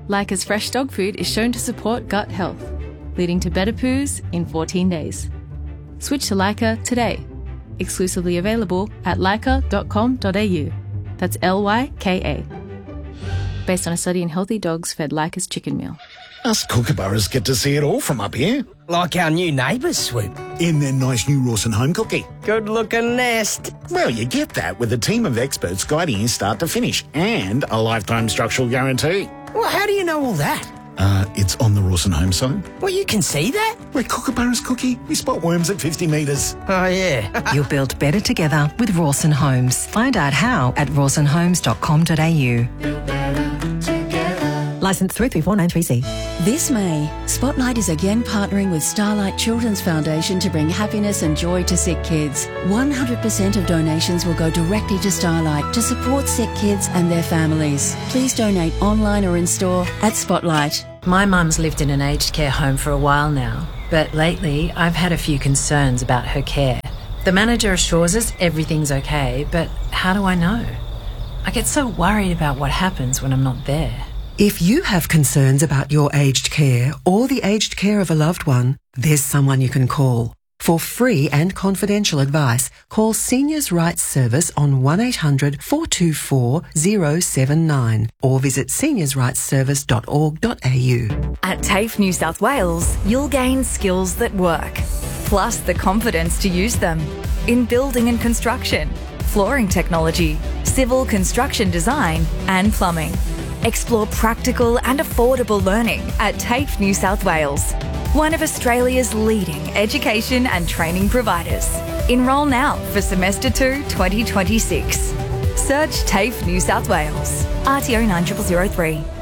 Leica's fresh dog food is shown to support gut health, leading to better poos in 14 days. Switch to Leica today. Exclusively available at leica.com.au. That's Lyka. Based on a study in healthy dogs fed Leica's chicken meal. Us kookaburras get to see it all from up here. Like our new neighbours, Swoop. In their nice new Rawson home cookie. Good-looking nest. Well, you get that with a team of experts guiding you start to finish and a lifetime structural guarantee. Well, how do you know all that? It's on the Rawson home site. Well, you can see that? We're kookaburras, Cookie. We spot worms at 50 metres. Oh, yeah. You'll build better together with Rawson Homes. Find out how at rawsonhomes.com.au. Licence 334933C. This May, Spotlight is again partnering with Starlight Children's Foundation to bring happiness and joy to sick kids. 100% of donations will go directly to Starlight to support sick kids and their families. Please donate online or in store at Spotlight. My mum's lived in an aged care home for a while now, but lately I've had a few concerns about her care. The manager assures us everything's okay, but how do I know? I get so worried about what happens when I'm not there. If you have concerns about your aged care or the aged care of a loved one, there's someone you can call. For free and confidential advice, call Seniors' Rights Service on 1800 424 079 or visit seniorsrightsservice.org.au. At TAFE New South Wales, you'll gain skills that work, plus the confidence to use them in building and construction, flooring technology, civil construction design and plumbing. Explore practical and affordable learning at TAFE New South Wales, one of Australia's leading education and training providers. Enrol now for Semester 2 2026. Search TAFE New South Wales, RTO 9003.